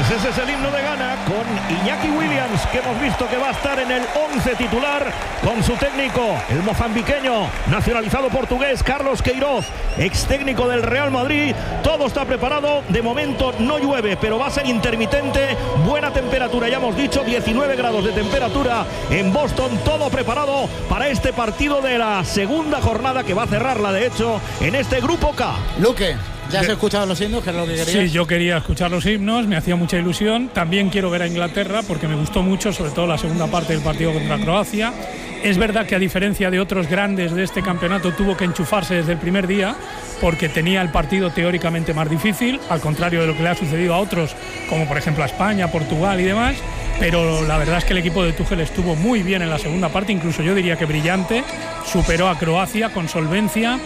Pues ese es el himno de Ghana con Iñaki Williams, que hemos visto que va a estar en el 11 titular con su técnico, el mozambiqueño, nacionalizado portugués, Carlos Queiroz, ex técnico del Real Madrid. Todo está preparado, de momento no llueve, pero va a ser intermitente, buena temperatura, ya hemos dicho, 19 grados de temperatura en Boston, todo preparado para este partido de la segunda jornada que va a cerrarla, de hecho, en este grupo K. Luque, ¿ya has escuchado los himnos? ¿Que es lo que querías? Sí, yo quería escuchar los himnos, me hacía mucha ilusión. También quiero ver a Inglaterra porque me gustó mucho, sobre todo la segunda parte del partido contra Croacia. Es verdad que, a diferencia de otros grandes de este campeonato, tuvo que enchufarse desde el primer día porque tenía el partido teóricamente más difícil, al contrario de lo que le ha sucedido a otros, como por ejemplo a España, Portugal y demás. Pero la verdad es que el equipo de Tuchel estuvo muy bien en la segunda parte, incluso yo diría que brillante, superó a Croacia con solvencia.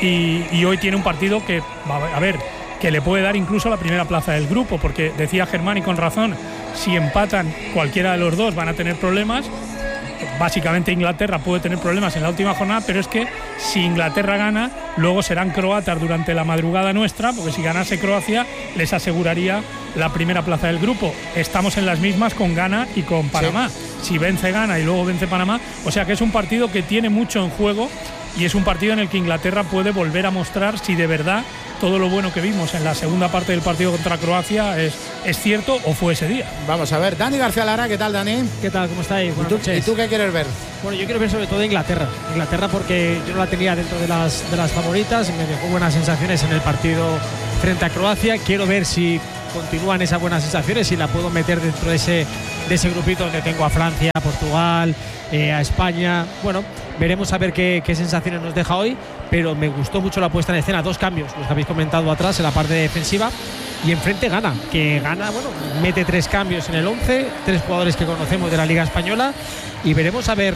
Y hoy tiene un partido que, a ver, que le puede dar incluso la primera plaza del grupo, porque decía Germán, y con razón, si empatan cualquiera de los dos van a tener problemas. Básicamente Inglaterra puede tener problemas en la última jornada, pero es que si Inglaterra gana, luego serán croatas durante la madrugada nuestra, porque si ganase Croacia les aseguraría la primera plaza del grupo. Estamos en las mismas con Ghana y con Panamá. Sí. Si vence Ghana y luego vence Panamá, o sea que es un partido que tiene mucho en juego. Y es un partido en el que Inglaterra puede volver a mostrar si de verdad todo lo bueno que vimos en la segunda parte del partido contra Croacia es cierto o fue ese día. Vamos a ver, Dani García Lara, ¿qué tal, Dani? ¿Qué tal? ¿Cómo estáis? Buenas noches. ¿Y tú qué quieres ver? Bueno, yo quiero ver sobre todo Inglaterra porque yo no la tenía dentro de las favoritas, me dejó buenas sensaciones en el partido frente a Croacia. Quiero ver si continúan esas buenas sensaciones y la puedo meter dentro de ese grupito donde tengo a Francia, a Portugal, a España. Bueno, veremos a ver qué sensaciones nos deja hoy, pero me gustó mucho la puesta en escena. 2 cambios, los que habéis comentado atrás en la parte defensiva, y enfrente Ghana, bueno, mete 3 cambios en el 11, 3 jugadores que conocemos de la Liga Española, y veremos a ver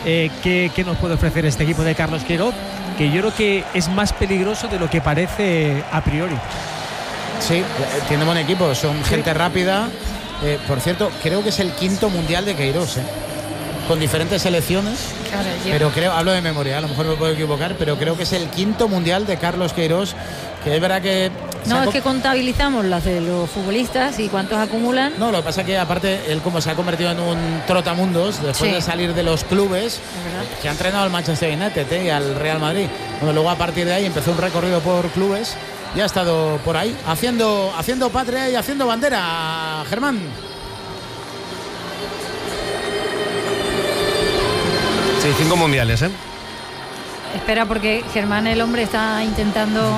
qué nos puede ofrecer este equipo de Carlos Queiroz, que yo creo que es más peligroso de lo que parece a priori. Sí, tiene buen equipo, son gente rápida. Por cierto, creo que es el 5º mundial de Queiroz, con diferentes selecciones. Claro, pero creo, hablo de memoria, a lo mejor me puedo equivocar, pero creo que es el 5º mundial de Carlos Queiroz, que es verdad que... No, es que contabilizamos las de los futbolistas y cuántos acumulan. No, lo que pasa es que aparte él, como se ha convertido en un trotamundos después de salir de los clubes, que ha entrenado al Manchester United y al Real Madrid. Bueno, luego a partir de ahí empezó un recorrido por clubes y ha estado por ahí haciendo patria y haciendo bandera. Germán. Sí, 5 mundiales, Espera, porque Germán, el hombre, está intentando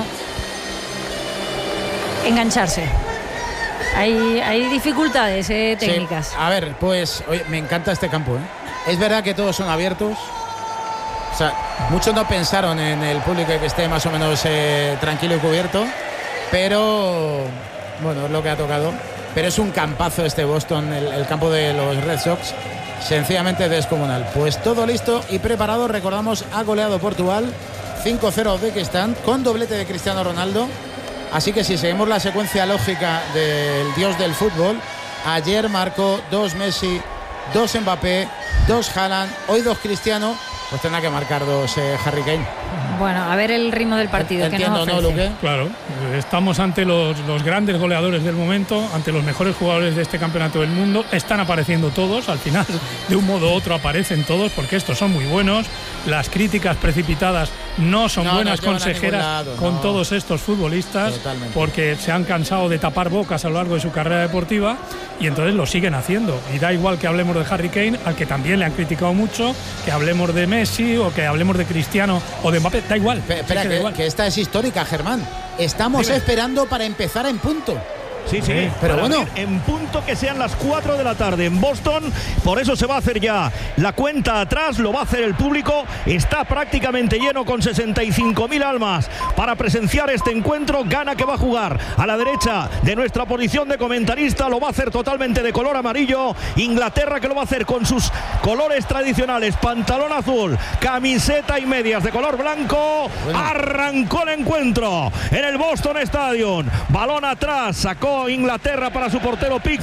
engancharse. Hay dificultades técnicas. Sí. A ver, pues oye, me encanta este campo. Es verdad que todos son abiertos. O sea, muchos no pensaron en el público que esté más o menos tranquilo y cubierto, pero bueno, es lo que ha tocado. Pero es un campazo este Boston, el campo de los Red Sox. Sencillamente descomunal. Pues todo listo y preparado. Recordamos, ha goleado Portugal 5-0 a Uzbekistán con doblete de Cristiano Ronaldo. Así que si seguimos la secuencia lógica del dios del fútbol, ayer marcó 2 Messi, 2 Mbappé, 2 Haaland, hoy 2 Cristiano, pues tendrá que marcar 2 Harry Kane. Bueno, a ver el ritmo del partido. Entiendo, ¿no, Luque? Claro, estamos ante los grandes goleadores del momento, ante los mejores jugadores de este campeonato del mundo. Están apareciendo todos, al final, de un modo u otro aparecen todos, porque estos son muy buenos. Las críticas precipitadas no son buenas consejeras con todos estos futbolistas. Totalmente. Porque se han cansado de tapar bocas a lo largo de su carrera deportiva y entonces lo siguen haciendo. Y da igual que hablemos de Harry Kane, al que también le han criticado mucho, que hablemos de Messi o que hablemos de Cristiano o de Mbappé, da igual. Espera, que esta es histórica, Germán. Estamos esperando para empezar en punto. Sí, pero bueno, en punto que sean las 4 de la tarde en Boston. Por eso se va a hacer ya la cuenta atrás, lo va a hacer el público. Está prácticamente lleno con 65.000 almas para presenciar este encuentro. Ghana, que va a jugar a la derecha de nuestra posición de comentarista, lo va a hacer totalmente de color amarillo. Inglaterra, que lo va a hacer con sus colores tradicionales, pantalón azul, camiseta y medias de color blanco. Arrancó el encuentro en el Boston Stadium. Balón atrás, sacó Inglaterra para su portero Pickford.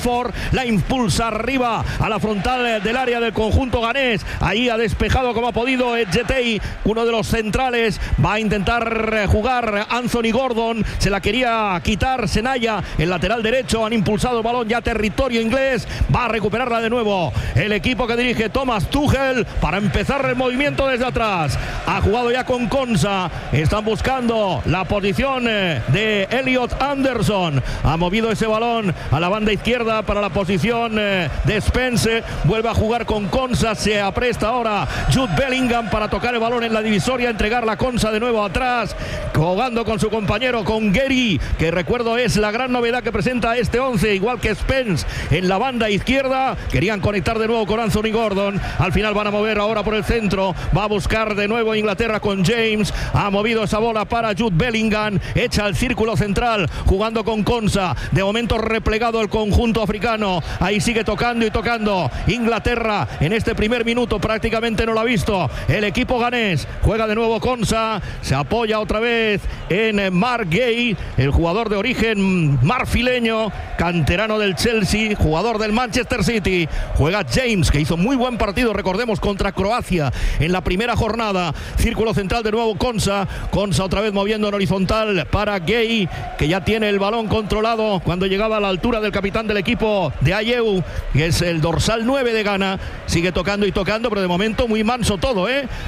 Pickford, la impulsa arriba a la frontal del área del conjunto ganés. Ahí ha despejado como ha podido Etjetey, uno de los centrales. Va a intentar jugar Anthony Gordon, se la quería quitar Senaya, el lateral derecho. Han impulsado el balón ya a territorio inglés. Va a recuperarla de nuevo el equipo que dirige Thomas Tuchel para empezar el movimiento desde atrás. Ha jugado ya con Konsa, están buscando la posición de Elliot Anderson. Ha movido ese balón a la banda izquierda para la posición de Spence. Vuelve a jugar con Konsa, se apresta ahora Jude Bellingham para tocar el balón en la divisoria, entregar la Konsa de nuevo atrás, jugando con su compañero, con Gary, que recuerdo es la gran novedad que presenta este 11, igual que Spence en la banda izquierda. Querían conectar de nuevo con Anthony Gordon, al final van a mover ahora por el centro. Va a buscar de nuevo Inglaterra con James. Ha movido esa bola para Jude Bellingham, echa al círculo central jugando con Konsa. De momento replegado el conjunto africano, ahí sigue tocando y tocando Inglaterra. En este primer minuto prácticamente no lo ha visto el equipo ganés. Juega de nuevo Konsa, se apoya otra vez en Mark Gay, el jugador de origen marfileño, canterano del Chelsea, jugador del Manchester City. Juega James, que hizo muy buen partido, recordemos, contra Croacia en la primera jornada. Círculo central de nuevo Konsa otra vez moviendo en horizontal para Gay, que ya tiene el balón controlado cuando llegaba a la altura del capitán del equipo de Ayew, que es el dorsal 9 de Ghana. Sigue tocando y tocando, pero de momento muy manso todo,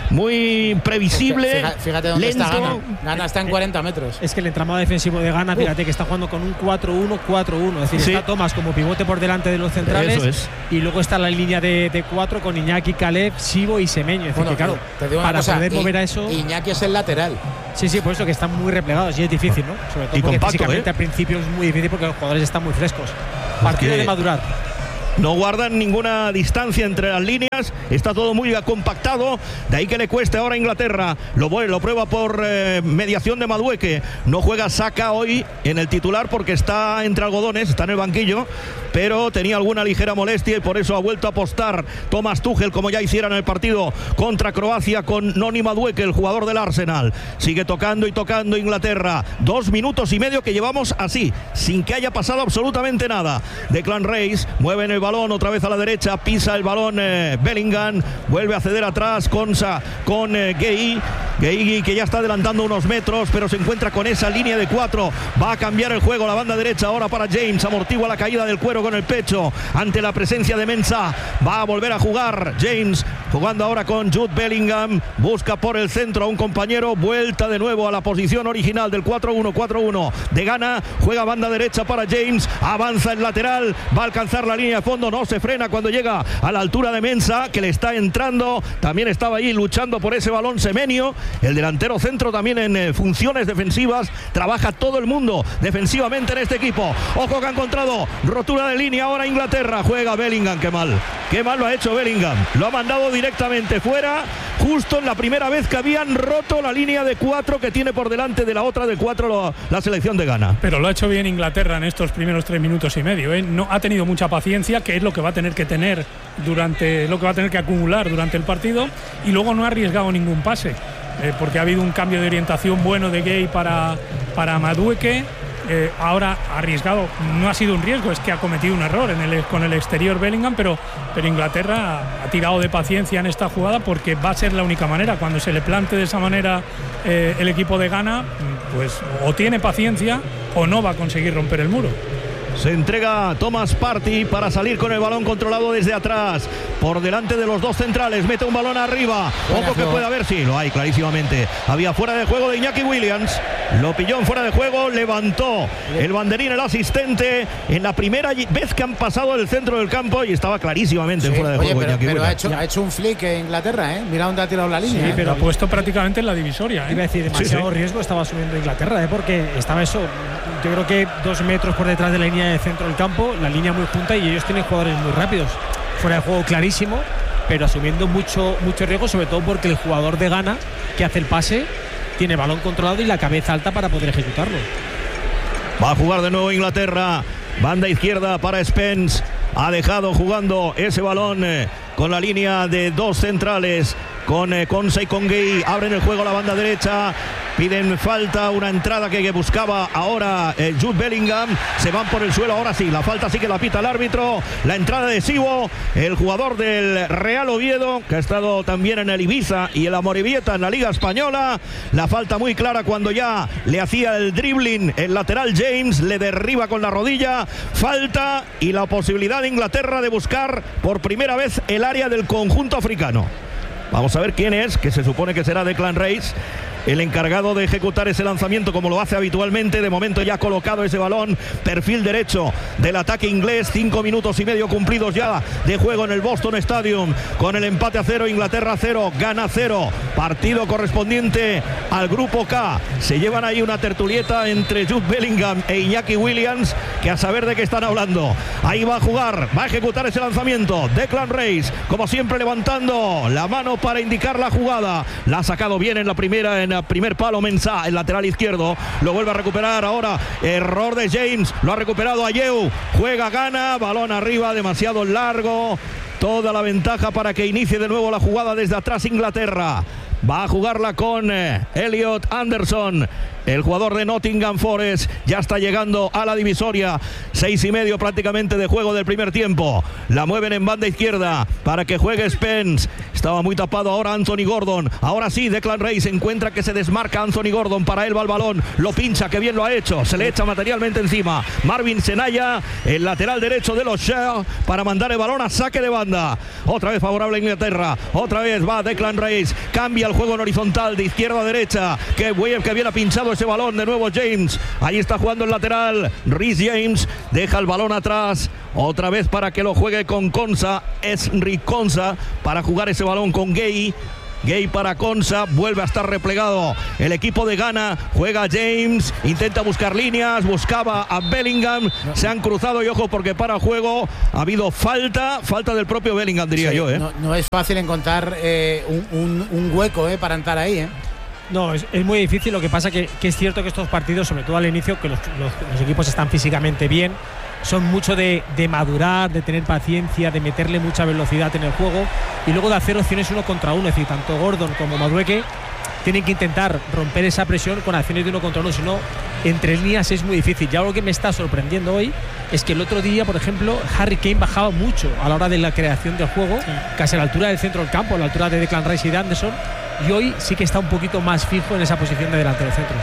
muy previsible. Fíjate dónde lento. está Ghana. Ghana está en 40 metros. Es que el entramado defensivo de Ghana, fíjate que está jugando con un 4-1-4-1. Es decir, Sí. está Thomas como pivote por delante de los centrales. Eso es. Y luego está la línea de 4 con Iñaki, Caleb, Sibo y Semeño. Es decir, que claro, te digo una para cosa, poder mover a eso. Iñaki es el lateral. Sí, por eso que están muy replegados y es difícil, ¿no? Sobre todo Y porque compacto, físicamente al principio es muy difícil porque los jugadores están muy frescos. Partido de madurar. No guardan ninguna distancia entre las líneas, está todo muy compactado, de ahí que le cueste ahora a Inglaterra. Lo prueba por mediación de Madueke. No juega Saka hoy en el titular porque está entre algodones, está en el banquillo, pero tenía alguna ligera molestia y por eso ha vuelto a apostar Thomas Tuchel, como ya hiciera en el partido contra Croacia, con Noni Madueke, el jugador del Arsenal. Sigue tocando y tocando Inglaterra. 2 minutos y medio que llevamos así, sin que haya pasado absolutamente nada. Declan Rice mueve en el balón otra vez a la derecha, pisa el balón Bellingham, vuelve a ceder atrás Konsa con Gay, que ya está adelantando unos metros, pero se encuentra con esa línea de 4. Va a cambiar el juego, la banda derecha ahora para James, amortigua la caída del cuero con el pecho ante la presencia de Mensah. Va a volver a jugar James, jugando ahora con Jude Bellingham, busca por el centro a un compañero, vuelta de nuevo a la posición original del 4-1-4-1 de Ghana. Juega banda derecha para James, avanza el lateral, va a alcanzar la línea de fondo, no se frena cuando llega a la altura de Mensah, que le está entrando. También estaba ahí luchando por ese balón Semenyo, el delantero centro, también en funciones defensivas. Trabaja todo el mundo defensivamente en este equipo. Ojo que ha encontrado rotura de línea ahora Inglaterra. Juega Bellingham, qué mal lo ha hecho Bellingham, lo ha mandado directamente fuera, justo en la primera vez que habían roto la línea de 4 que tiene por delante de la otra de 4 la selección de Ghana. Pero lo ha hecho bien Inglaterra en estos primeros 3 minutos y medio, No ha tenido mucha paciencia, que es lo que va a tener que tener lo que va a tener que acumular durante el partido, y luego no ha arriesgado ningún pase, porque ha habido un cambio de orientación bueno de Gay para Madueke. Ahora ha arriesgado, no ha sido un riesgo, es que ha cometido un error con el exterior Bellingham, pero Inglaterra ha tirado de paciencia en esta jugada, porque va a ser la única manera. Cuando se le plante de esa manera el equipo de Ghana, pues o tiene paciencia o no va a conseguir romper el muro. Se entrega Thomas Partey para salir con el balón controlado desde atrás, por delante de los dos centrales, mete un balón arriba. Ojo que puede haber, sí, lo hay clarísimamente. Había fuera de juego de Iñaki Williams, lo pilló en fuera de juego, levantó el banderín el asistente en la primera vez que han pasado el centro del campo, y estaba clarísimamente en fuera de juego. Pero ha hecho un flick en Inglaterra, Mira dónde ha tirado la línea. Sí, pero ha puesto prácticamente en la divisoria. Iba a decir, demasiado riesgo estaba asumiendo Inglaterra, porque estaba eso, yo creo que 2 metros por detrás de la línea de centro del campo, la línea muy junta, y ellos tienen jugadores muy rápidos. Fuera de juego clarísimo, pero asumiendo mucho riesgo, sobre todo porque el jugador de Ghana que hace el pase tiene balón controlado y la cabeza alta para poder ejecutarlo. Va a jugar de nuevo Inglaterra, banda izquierda para Spence. Ha dejado jugando ese balón con la línea de 2 centrales, con Konsa y con Gay. Abren el juego a la banda derecha. Piden falta, una entrada que buscaba ahora Jude Bellingham. Se van por el suelo, ahora sí. La falta sí que la pita el árbitro. La entrada de Sibo, el jugador del Real Oviedo, que ha estado también en el Ibiza y en la Amorebieta en la Liga Española. La falta muy clara cuando ya le hacía el dribbling el lateral James, le derriba con la rodilla. Falta y la posibilidad de Inglaterra de buscar por primera vez el área del conjunto africano. Vamos a ver quién es, que se supone que será Declan Rice, el encargado de ejecutar ese lanzamiento como lo hace habitualmente. De momento ya ha colocado ese balón, perfil derecho del ataque inglés. 5 minutos y medio cumplidos ya de juego en el Boston Stadium, con el empate a 0, Inglaterra 0, Ghana 0, partido correspondiente al grupo K. Se llevan ahí una tertulieta entre Jude Bellingham e Iñaki Williams, que a saber de qué están hablando. Ahí va a jugar, va a ejecutar ese lanzamiento Declan Rice, como siempre levantando la mano para indicar la jugada. La ha sacado bien en la primera, en primer palo Mensah, el lateral izquierdo. Lo vuelve a recuperar ahora. Error de James. Lo ha recuperado Ayew. Juega Ghana. Balón arriba, demasiado largo. Toda la ventaja para que inicie de nuevo la jugada desde atrás Inglaterra. Va a jugarla con Elliot Anderson, el jugador de Nottingham Forest. Ya está llegando a la divisoria. 6:30 prácticamente de juego del primer tiempo. La mueven en banda izquierda para que juegue Spence. Estaba muy tapado ahora Anthony Gordon. Ahora sí, Declan Rice encuentra que se desmarca Anthony Gordon. Para él va el balón. Lo pincha, que bien lo ha hecho. Se le echa materialmente encima. Marvin Senaya, el lateral derecho de los Shell, para mandar el balón a saque de banda. Otra vez favorable a Inglaterra. Otra vez va Declan Rice. Cambia el juego en horizontal de izquierda a derecha. Que bien ha pinchado ese balón. De nuevo James. Ahí está jugando el lateral Reece James. Deja el balón atrás. Otra vez para que lo juegue con Konsa. Es Rick Konsa para jugar ese balón con Gay. Gay para Konsa, vuelve a estar replegado el equipo de Ghana. Juega James, intenta buscar líneas, buscaba a Bellingham. Se han cruzado y ojo, porque para juego ha habido falta del propio Bellingham, diría yo. No es fácil encontrar un hueco para entrar ahí. No, es muy difícil. Lo que pasa que es cierto que estos partidos, sobre todo al inicio, que los equipos están físicamente bien, son mucho de madurar, de tener paciencia, de meterle mucha velocidad en el juego y luego de hacer opciones 1 contra 1. Es decir, tanto Gordon como Madueke tienen que intentar romper esa presión con acciones de 1 contra 1, si no, entre líneas es muy difícil. Ya lo que me está sorprendiendo hoy es que el otro día, por ejemplo, Harry Kane bajaba mucho a la hora de la creación del juego, casi a la altura del centro del campo, a la altura de Declan Rice y de Anderson, y hoy sí que está un poquito más fijo en esa posición de delantero centro.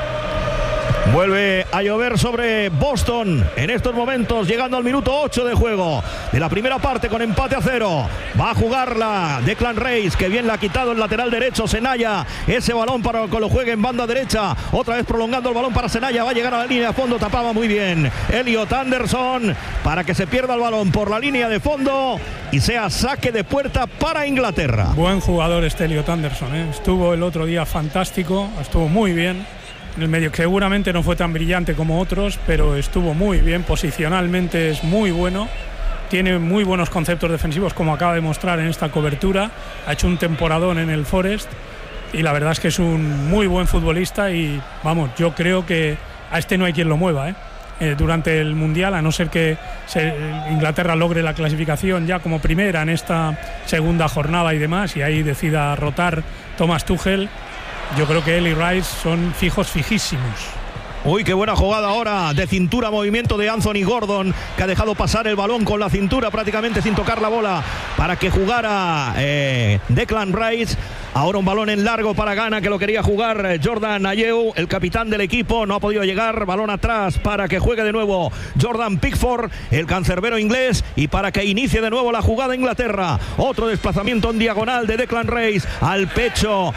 Vuelve a llover sobre Boston en estos momentos, llegando al minuto 8 de juego de la primera parte, con empate a 0. Va a jugarla Declan Rice, que bien la ha quitado el lateral derecho Senaya. Ese balón para que lo juegue en banda derecha. Otra vez prolongando el balón para Senaya. Va a llegar a la línea de fondo, tapaba muy bien Elliot Anderson para que se pierda el balón por la línea de fondo y sea saque de puerta para Inglaterra. Buen jugador este Elliot Anderson, estuvo el otro día fantástico, estuvo muy bien en el medio, que seguramente no fue tan brillante como otros, pero estuvo muy bien, posicionalmente es muy bueno, tiene muy buenos conceptos defensivos, como acaba de mostrar en esta cobertura. Ha hecho un temporadón en el Forest y la verdad es que es un muy buen futbolista y vamos, yo creo que a este no hay quien lo mueva durante el Mundial, a no ser que Inglaterra logre la clasificación ya como primera en esta segunda jornada y demás, y ahí decida rotar Thomas Tuchel. Yo creo que él y Rice son fijísimos. Uy, qué buena jugada ahora de cintura, movimiento de Anthony Gordon, que ha dejado pasar el balón con la cintura prácticamente sin tocar la bola para que jugara Declan Rice. Ahora un balón en largo para Ghana, que lo quería jugar Jordan Ayew, el capitán del equipo, no ha podido llegar. Balón atrás para que juegue de nuevo Jordan Pickford, el cancerbero inglés, y para que inicie de nuevo la jugada Inglaterra. Otro desplazamiento en diagonal de Declan Rice al pecho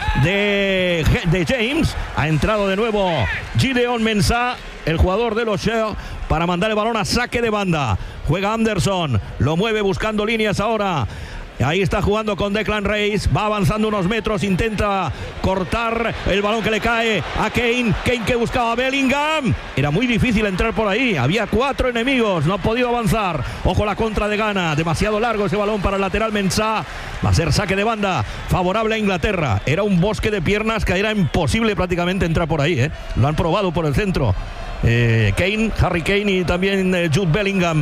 de James. Ha entrado de nuevo Gideon Mensah, el jugador de los Shell, para mandar el balón a saque de banda. Juega Anderson, lo mueve buscando líneas ahora. Ahí está jugando con Declan Rice, va avanzando unos metros, intenta cortar el balón que le cae a Kane. Kane, que buscaba a Bellingham. Era muy difícil entrar por ahí, había 4 enemigos, no ha podido avanzar. Ojo la contra de Ghana, demasiado largo ese balón para el lateral Mensah. Va a ser saque de banda favorable a Inglaterra. Era un bosque de piernas que era imposible prácticamente entrar por ahí, Lo han probado por el centro Kane, Harry Kane y también Jude Bellingham.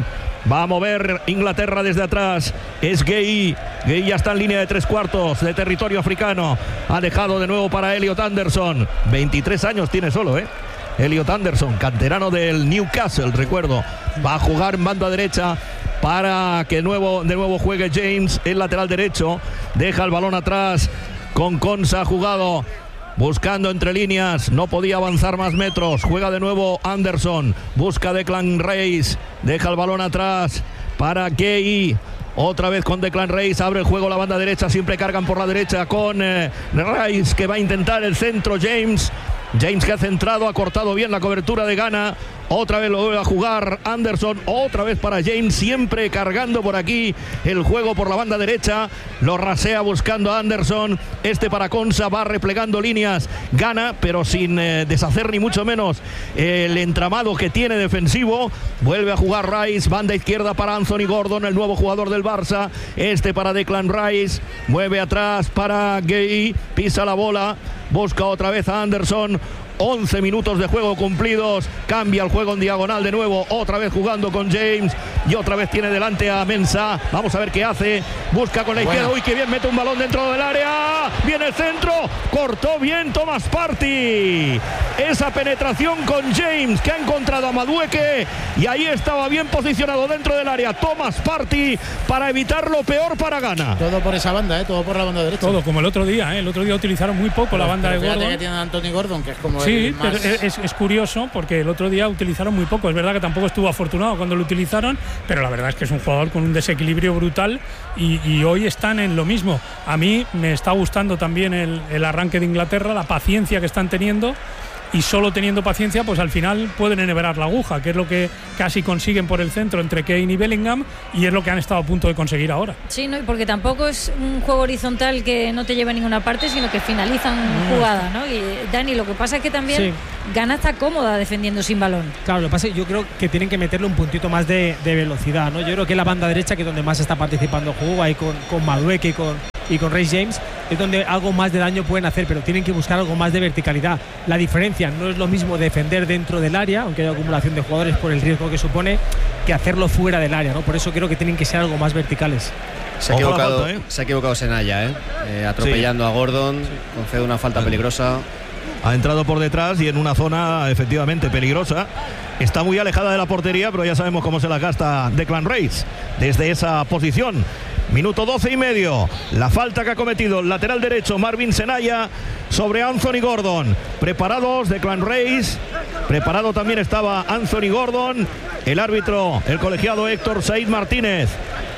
Va a mover Inglaterra desde atrás. Es Gay. Gay ya está en línea de 3/4 de territorio africano. Ha dejado de nuevo para Elliot Anderson. 23 años tiene solo, Elliot Anderson, canterano del Newcastle, recuerdo. Va a jugar en banda derecha para que de nuevo juegue James, el lateral derecho. Deja el balón atrás con Konsa, jugado. Buscando entre líneas, no podía avanzar más metros. Juega de nuevo Anderson. Busca Declan Rice. Deja el balón atrás para Gay. Otra vez con Declan Rice. Abre el juego la banda derecha. Siempre cargan por la derecha con Rice, que va a intentar el centro. James que ha centrado, ha cortado bien la cobertura de Ghana. Otra vez lo vuelve a jugar Anderson, otra vez para James, siempre cargando por aquí el juego por la banda derecha. Lo rasea buscando a Anderson. Para Konsa, va replegando líneas. Ghana, pero sin deshacer ni mucho menos el entramado que tiene defensivo. Vuelve a jugar Rice, banda izquierda para Anthony Gordon, el nuevo jugador del Barça. Para Declan Rice, mueve atrás para Gay, pisa la bola, busca otra vez a Anderson. 11 minutos de juego cumplidos. Cambia el juego en diagonal de nuevo. Otra vez jugando con James. Y otra vez tiene delante a Mensah. Vamos a ver qué hace. Busca con la izquierda. Uy, qué bien. Mete un balón dentro del área. Viene el centro. Cortó bien Thomas Partey. Esa penetración con James, que ha encontrado a Madueke. Y ahí estaba bien posicionado dentro del área Thomas Partey para evitar lo peor para Ghana. Todo por esa banda, todo por la banda derecha. Todo, como el otro día. El otro día utilizaron muy poco la banda de Gordon. Que tiene Anthony Gordon, que es como sí, más... pero es curioso porque el otro día utilizaron muy poco. Es verdad que tampoco estuvo afortunado cuando lo utilizaron, pero la verdad es que es un jugador con un desequilibrio brutal y hoy están en lo mismo. A mí me está gustando también el arranque de Inglaterra, la paciencia que están teniendo. Y solo teniendo paciencia, pues al final pueden enhebrar la aguja, que es lo que casi consiguen por el centro entre Kane y Bellingham, y es lo que han estado a punto de conseguir ahora. Sí, ¿no? Porque tampoco es un juego horizontal que no te lleve a ninguna parte, sino que finalizan jugadas, ¿no? Y Dani, lo que pasa es que también Ghana está cómoda defendiendo sin balón. Claro, lo que pasa es que yo creo que tienen que meterle un puntito más de velocidad, ¿no? Yo creo que la banda derecha, que es donde más está participando el juego, ahí con Madueke y con Reece James, es donde algo más de daño pueden hacer, pero tienen que buscar algo más de verticalidad. La diferencia no es lo mismo defender dentro del área, aunque haya acumulación de jugadores por el riesgo que supone, que hacerlo fuera del área, ¿no? Por eso creo que tienen que ser algo más verticales. Se ha equivocado Senaya, atropellando a Gordon, concede una falta peligrosa. Ha entrado por detrás y en una zona efectivamente peligrosa. Está muy alejada de la portería, pero ya sabemos cómo se la gasta Declan Rice desde esa posición. Minuto 12 y medio. La falta que ha cometido el lateral derecho Marvin Senaya sobre Anthony Gordon. Preparados Declan Rice. Preparado también estaba Anthony Gordon. El árbitro, el colegiado Héctor Said Martínez.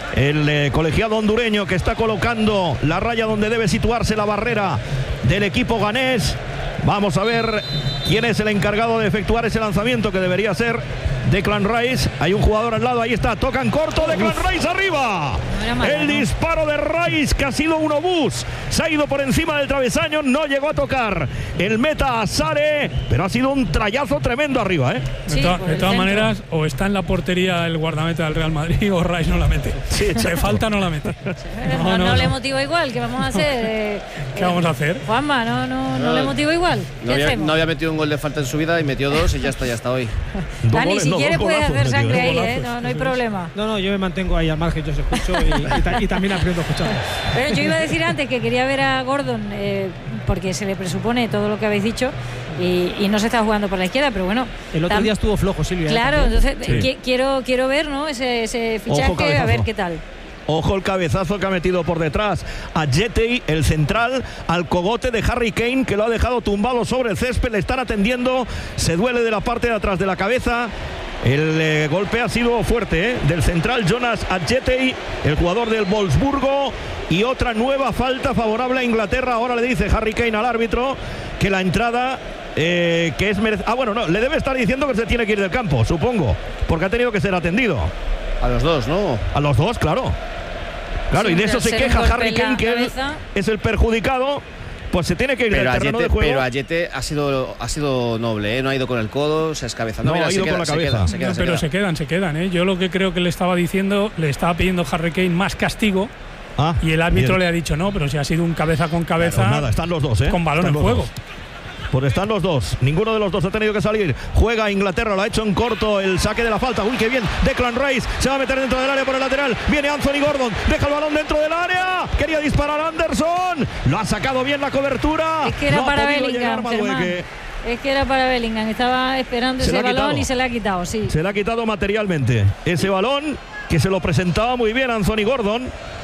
El colegiado hondureño, que está colocando la raya donde debe situarse la barrera del equipo ganés. Vamos a ver quién es el encargado de efectuar ese lanzamiento, que debería ser Declan Rice. Hay un jugador al lado, ahí está, tocan corto, Declan Rice arriba. El disparo de Rice, que ha sido un obús, se ha ido por encima del travesaño, no llegó a tocar el meta a Sare, pero ha sido un trayazo tremendo arriba, Sí, de todas maneras, o está en la portería el guardameta del Real Madrid o Rice no la mete. Sí, de falta no la mete. No le motiva igual, ¿qué vamos a hacer? ¿Qué vamos a hacer? Juanma, no le motiva igual. No había metido un gol de falta en su vida y metió 2 y ya está hoy. Dani, si quieres puedes hacer sangre ahí, no hay problema. No, yo me mantengo ahí al margen, yo os escucho y también aprendo a escuchar. Pero yo iba a decir antes que quería ver a Gordon porque se le presupone todo lo que habéis dicho y no se está jugando por la izquierda, pero bueno. El otro día estuvo flojo, Silvia. Claro, entonces quiero ver, ¿no? ese fichaje, a ver qué tal. Ojo el cabezazo que ha metido por detrás a Jetey, el central, al cogote de Harry Kane, que lo ha dejado tumbado sobre el césped. Le están atendiendo, se duele de la parte de atrás de la cabeza. El golpe ha sido fuerte, del central Jonas Adjetey, el jugador del Wolfsburgo. Y otra nueva falta favorable a Inglaterra. Ahora le dice Harry Kane al árbitro que la entrada que es le debe estar diciendo que se tiene que ir del campo, supongo, porque ha tenido que ser atendido. A los dos, ¿no? A los dos, claro. Claro, sí, y de eso se queja Harry Kane, que él es el perjudicado. Pues se tiene que ir del terreno de juego. Pero Ajete ha sido noble, no ha ido con el codo, se ha escabezado. Ha ido con la cabeza. Pero se quedan. Yo lo que creo que le estaba diciendo, le estaba pidiendo Harry Kane más castigo. Y el árbitro le ha dicho no, pero si ha sido un cabeza con cabeza. Claro, nada, están los dos, con balón en juego. Pues están los dos. Ninguno de los dos ha tenido que salir. Juega Inglaterra, lo ha hecho en corto. El saque de la falta. Uy, qué bien. Declan Rice se va a meter dentro del área por el lateral. Viene Anthony Gordon. Deja el balón dentro del área. Quería disparar Anderson. Lo ha sacado bien la cobertura. Es que era no para Bellingham. Es que era para Bellingham. Estaba esperando ese balón y se le ha quitado. Sí. Se le ha quitado materialmente. Ese balón que se lo presentaba muy bien Anthony Gordon.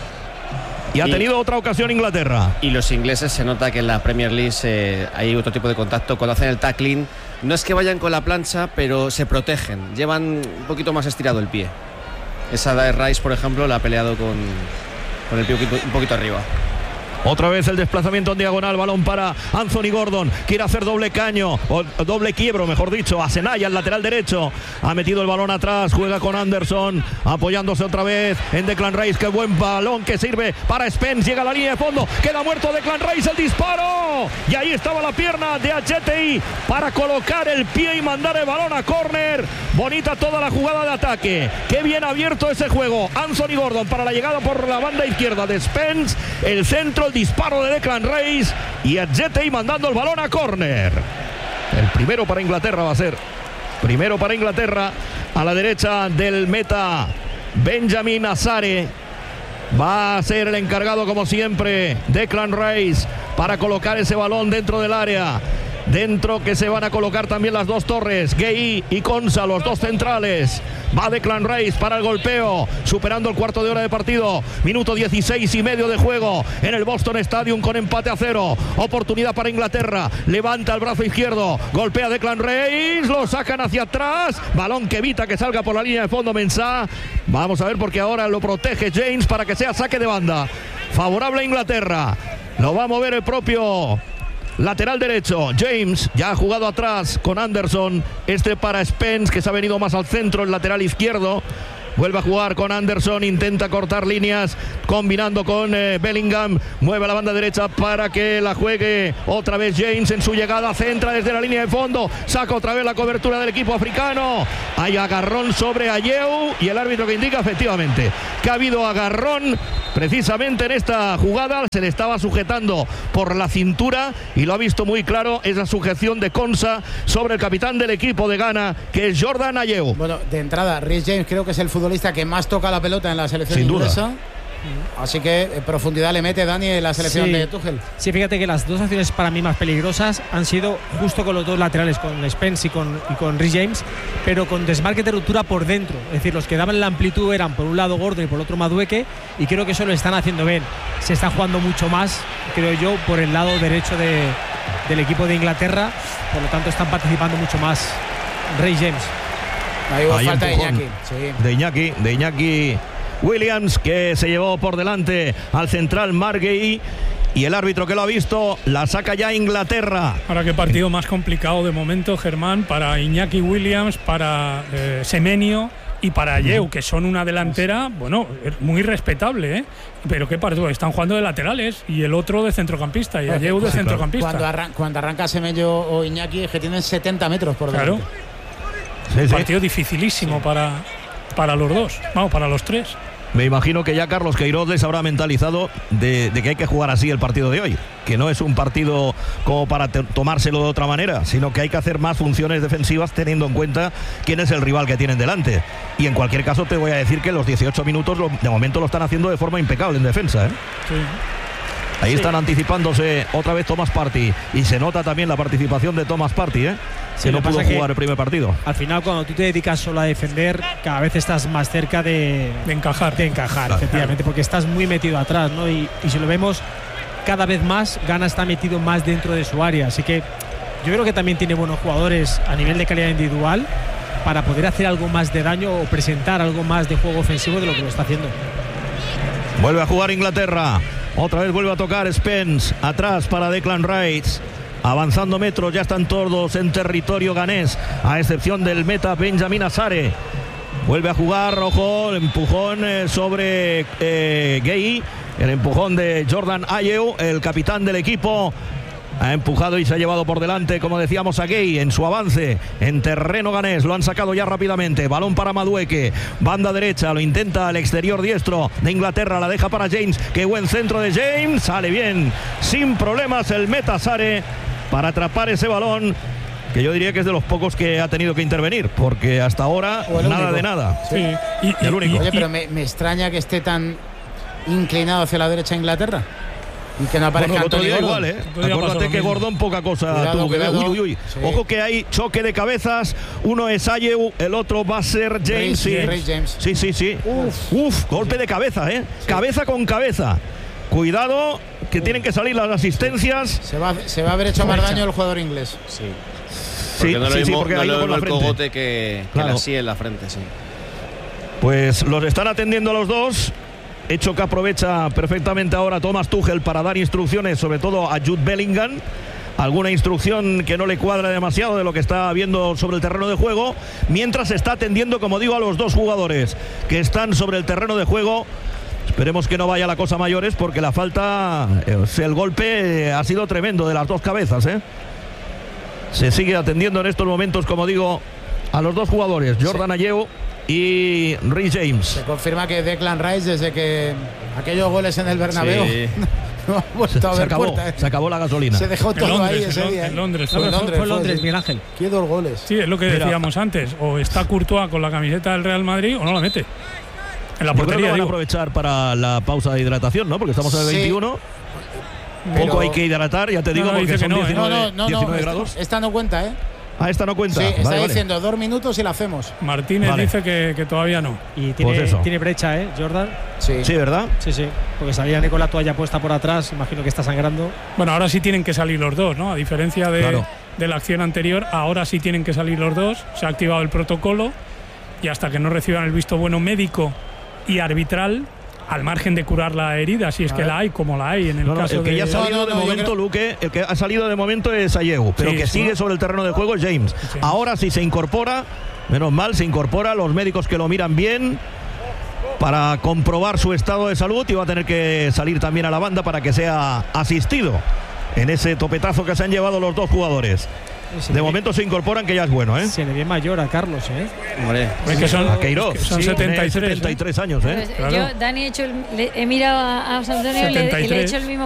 Y ha tenido otra ocasión Inglaterra. Y los ingleses, se nota que en la Premier League hay otro tipo de contacto. Cuando hacen el tackling, no es que vayan con la plancha, pero se protegen. Llevan un poquito más estirado el pie. Esa de Rice, por ejemplo, la ha peleado con el pie un poquito arriba. Otra vez el desplazamiento en diagonal, balón para Anthony Gordon, quiere hacer doble caño, o doble quiebro, mejor dicho, a Senaya, el lateral derecho, ha metido el balón atrás, juega con Anderson, apoyándose otra vez en Declan Rice, qué buen balón que sirve para Spence, llega a la línea de fondo, queda muerto Declan Rice, el disparo, y ahí estaba la pierna de Ajeti para colocar el pie y mandar el balón a córner. Bonita toda la jugada de ataque, qué bien abierto ese juego. Anthony Gordon para la llegada por la banda izquierda de Spence, el centro, el disparo de Declan Rice y Ajeti mandando el balón a córner. El primero para Inglaterra va a ser. Primero para Inglaterra, a la derecha del meta Benjamin Azare. Va a ser el encargado, como siempre, Declan Rice, para colocar ese balón dentro del área. Dentro que se van a colocar también las dos torres, Gueye y Konsa, los dos centrales. Va Declan Rice para el golpeo, superando el cuarto de hora de partido. Minuto 16 y medio de juego en el Boston Stadium con empate a 0. Oportunidad para Inglaterra. Levanta el brazo izquierdo, golpea Declan Rice, lo sacan hacia atrás. Balón que evita que salga por la línea de fondo Mensah. Vamos a ver porque ahora lo protege James para que sea saque de banda. Favorable a Inglaterra. Lo va a mover el propio lateral derecho, James ya ha jugado atrás con Anderson, para Spence que se ha venido más al centro, el lateral izquierdo. Vuelve a jugar con Anderson, intenta cortar líneas, combinando con Bellingham, mueve a la banda derecha para que la juegue otra vez James en su llegada, centra desde la línea de fondo, saca otra vez la cobertura del equipo africano, hay agarrón sobre Ayew y el árbitro que indica efectivamente que ha habido agarrón precisamente en esta jugada, se le estaba sujetando por la cintura y lo ha visto muy claro esa sujeción de Konsa sobre el capitán del equipo de Ghana, que es Jordan Ayew. Bueno, de entrada, Reece James creo que es el futbolista que más toca la pelota en la selección inglesa. Así que profundidad le mete Dani en la selección de Tuchel. Sí, fíjate que las dos acciones para mí más peligrosas han sido justo con los dos laterales, con Spence y con Reece James, pero con desmarques de ruptura por dentro. Es decir, los que daban la amplitud eran por un lado Gordon y por otro Madueke, y creo que eso lo están haciendo bien. Se está jugando mucho más, creo yo, por el lado derecho del equipo de Inglaterra, por lo tanto están participando mucho más Reece James. Ahí hubo falta de Iñaki. Sí. De Iñaki Williams, que se llevó por delante al central Marguerite, y el árbitro que lo ha visto la saca ya Inglaterra. Ahora qué partido más complicado de momento, Germán, para Iñaki Williams, para Semenyo y para Ayew, que son una delantera, bueno, muy respetable, ¿eh? Pero qué partido, están jugando de laterales y el otro de centrocampista, y Ayew de centrocampista. Cuando arranca Semenyo o Iñaki, es que tienen 70 metros por delante. Claro. Partido dificilísimo para los dos, vamos, para los tres. Me imagino que ya Carlos Queiroz les habrá mentalizado de que hay que jugar así el partido de hoy, que no es un partido como para tomárselo de otra manera, sino que hay que hacer más funciones defensivas teniendo en cuenta quién es el rival que tienen delante. Y en cualquier caso te voy a decir que los 18 minutos de momento lo están haciendo de forma impecable en defensa, ¿eh? Sí. Ahí están anticipándose otra vez Thomas Partey, y se nota también la participación de Thomas Partey, que no pudo jugar el primer partido. Al final, cuando tú te dedicas solo a defender, cada vez estás más cerca de encajar, efectivamente, porque estás muy metido atrás, ¿no? Y si lo vemos, cada vez más Ghana está metido más dentro de su área, así que yo creo que también tiene buenos jugadores a nivel de calidad individual para poder hacer algo más de daño o presentar algo más de juego ofensivo de lo que lo está haciendo. Vuelve a jugar Inglaterra. Otra vez vuelve a tocar Spence, atrás para Declan Rice, avanzando metros, ya están todos en territorio ganés, a excepción del meta Benjamin Azare. Vuelve a jugar, ojo, el empujón sobre Gueye, el empujón de Jordan Ayew, el capitán del equipo. Ha empujado y se ha llevado por delante, como decíamos, a Gueye en su avance en terreno ganés. Lo han sacado ya rápidamente. Balón para Madueke. Banda derecha, lo intenta al exterior diestro de Inglaterra. La deja para James. Qué buen centro de James. Sale bien, sin problemas el meta Azare para atrapar ese balón, que yo diría que es de los pocos que ha tenido que intervenir, porque hasta ahora nada único. de nada. Sí. El único. Oye, pero me extraña que esté tan inclinado hacia la derecha Inglaterra y que no aparezca Bueno, el otro Anthony día Gordon. igual, ¿eh? Otro día pasó Acuérdate lo que mismo. Gordon poca cosa Cuidado, tuvo que ver. cuidado. Uy, uy, uy. Sí. Ojo que hay choque de cabezas. Uno es Ayew, el otro va a ser James. Reece James. Sí. Uf, golpe de cabeza, ¿eh? Cabeza con cabeza. Cuidado, que tienen que salir las asistencias. Se va a haber hecho más daño el jugador inglés. Sí. Sí, Porque no lo mismo, porque no ha ido lo con mismo la el frente. cogote que Claro. la silla en la frente, sí. Pues los están atendiendo a los dos. Hecho que aprovecha perfectamente ahora Thomas Tuchel para dar instrucciones, sobre todo a Jude Bellingham. Alguna instrucción que no le cuadra demasiado de lo que está viendo sobre el terreno de juego. Mientras está atendiendo, como digo, a los dos jugadores que están sobre el terreno de juego. Esperemos que no vaya la cosa a mayores, porque la falta, el golpe ha sido tremendo de las dos cabezas, ¿eh? Se sigue atendiendo en estos momentos, como digo, a los dos jugadores, Jordan Ayew y Reece James. Se confirma que Declan Rice, desde que aquellos goles en el Bernabéu, Sí. no ha vuelto a Se ver acabó, puerta, ¿eh? se acabó la gasolina. Se dejó todo ahí Londres, ese día. en Londres. No, Fue. Fue Londres, sí. Miguel Ángel. Qué dos goles. Sí, es lo que decíamos antes. O está Courtois con la camiseta del Real Madrid o no la mete. En la Yo creo que portería, van a digo. aprovechar para la pausa de hidratación, ¿no? Porque estamos en el Sí. 21. Pero- Poco hay que hidratar, ya te digo, No, porque dice son que no, 19, No, 19 grados. esta no cuenta, ¿eh? Ah, esta no cuenta. Sí, está Vale, vale. diciendo 2 minutos y la hacemos. Martínez Vale. dice que todavía no. Y Pues eso. tiene brecha, Jordan. Sí. Sí, ¿verdad? Sí. Porque salía con la toalla puesta por atrás. Imagino que está sangrando. Bueno, ahora sí tienen que salir los dos, ¿no? A diferencia Claro. de la acción anterior, ahora sí tienen que salir los dos. Se ha activado el protocolo y hasta que no reciban el visto bueno médico y arbitral, al margen de curar la herida, si es que la hay, como la hay en el No, caso el que de... ya ha salido de yo momento, creo- Luque, el que ha salido de momento es Ayew, pero Sí, que sí. sigue sobre el terreno de juego es James. Sí. Ahora sí se incorpora, menos mal, se incorpora, los médicos que lo miran bien para comprobar su estado de salud, y va a tener que salir también a la banda para que sea asistido en ese topetazo que se han llevado los dos jugadores. De momento se incorporan, que ya es bueno, ¿eh? Se le ve mayor a Carlos, Hombre, Es que son, A Queiroz, es que son sí, tiene 73. 73 años, ¿eh? Pues Claro. yo, Dani, he mirado a José Antonio y le he 73. hecho el mismo